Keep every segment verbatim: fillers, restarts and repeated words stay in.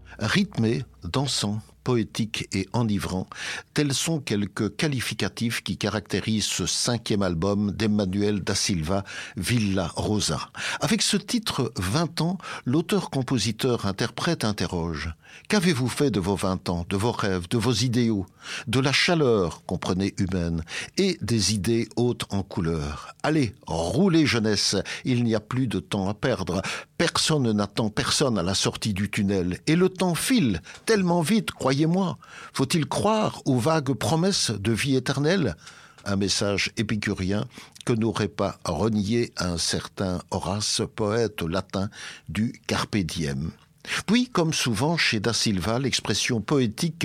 Rythmé, dansant, poétique et enivrant, tels sont quelques qualificatifs qui caractérisent ce cinquième album d'Emmanuel da Silva, Villa Rosa. Avec ce titre vingt ans, l'auteur-compositeur-interprète interroge. Qu'avez-vous fait de vos vingt ans, de vos rêves, de vos idéaux, de la chaleur, comprenez, humaine, et des idées hautes en couleur? Allez, roulez jeunesse, il n'y a plus de temps à perdre. Personne n'attend personne à la sortie du tunnel. Et le temps file tellement vite, croyez-moi. Faut-il croire aux vagues promesses de vie éternelle? Un message épicurien que n'aurait pas renié un certain Horace, poète latin du Carpe diem. Puis, comme souvent chez Da Silva, l'expression poétique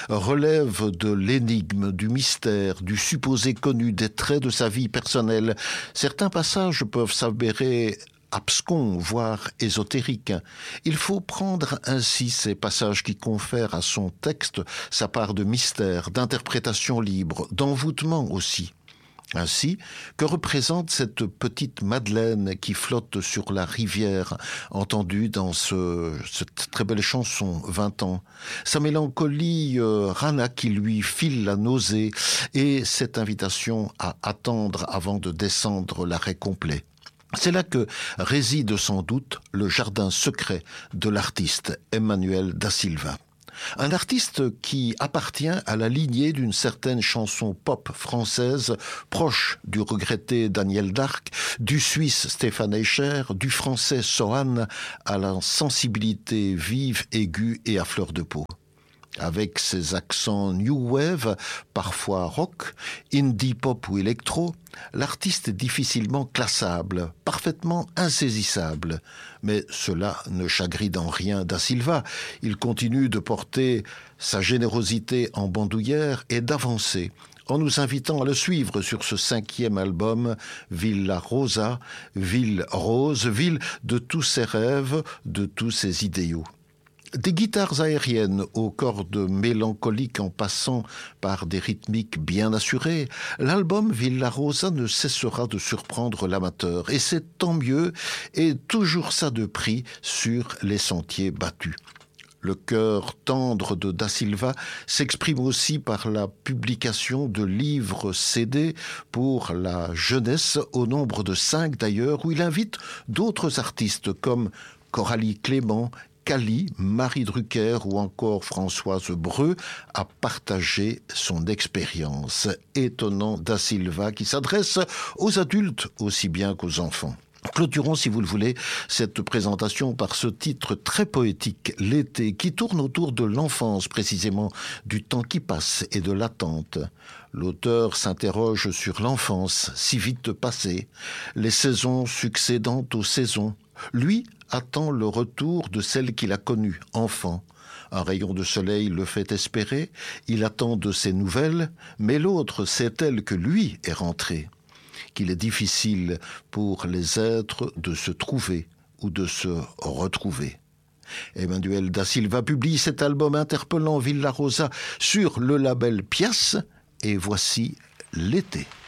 relève de l'énigme, du mystère, du supposé connu, des traits de sa vie personnelle. Certains passages peuvent s'avérer abscons, voire ésotériques. Il faut prendre ainsi ces passages qui confèrent à son texte sa part de mystère, d'interprétation libre, d'envoûtement aussi. Ainsi, que représente cette petite Madeleine qui flotte sur la rivière, entendue dans ce, cette très belle chanson, vingt ans. Sa mélancolie euh, rana qui lui file la nausée et cette invitation à attendre avant de descendre l'arrêt complet. C'est là que réside sans doute le jardin secret de l'artiste Emmanuel da Silva. Un artiste qui appartient à la lignée d'une certaine chanson pop française proche du regretté Daniel Darc, du Suisse Stéphane Eicher, du Français Sohan à la sensibilité vive, aiguë et à fleur de peau. Avec ses accents new wave, parfois rock, indie pop ou électro, l'artiste est difficilement classable, parfaitement insaisissable. Mais cela ne chagrine en rien da Silva. Il continue de porter sa générosité en bandoulière et d'avancer, en nous invitant à le suivre sur ce cinquième album, Villa Rosa, ville rose, ville de tous ses rêves, de tous ses idéaux. Des guitares aériennes aux cordes mélancoliques en passant par des rythmiques bien assurées, l'album Villa Rosa ne cessera de surprendre l'amateur. Et c'est tant mieux, et toujours ça de prix sur les sentiers battus. Le cœur tendre de da Silva s'exprime aussi par la publication de livres C D pour la jeunesse, au nombre de cinq d'ailleurs, où il invite d'autres artistes comme Coralie Clément, Cali, Marie Drucker ou encore Françoise Breu à partager son expérience. Étonnant da Silva qui s'adresse aux adultes aussi bien qu'aux enfants. Clôturons, si vous le voulez, cette présentation par ce titre très poétique, L'été, qui tourne autour de l'enfance précisément, du temps qui passe et de l'attente. L'auteur s'interroge sur l'enfance, si vite passée, les saisons succédant aux saisons. Lui attend le retour de celle qu'il a connue, enfant. Un rayon de soleil le fait espérer, il attend de ses nouvelles, mais l'autre sait elle que lui est rentré, qu'il est difficile pour les êtres de se trouver ou de se retrouver. Emmanuel da Silva publie cet album interpellant Villa Rosa sur le label Pias, et voici L'été.